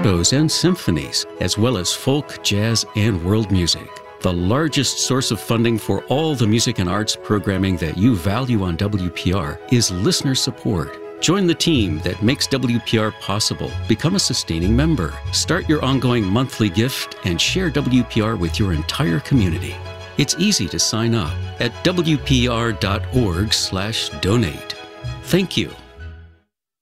concertos and symphonies, as well as folk, jazz, and world music. The largest source of funding for all the music and arts programming that you value on WPR is listener support. Join the team that makes WPR possible. Become a sustaining member. Start your ongoing monthly gift and share WPR with your entire community. It's easy to sign up at WPR.org/donate. Thank you.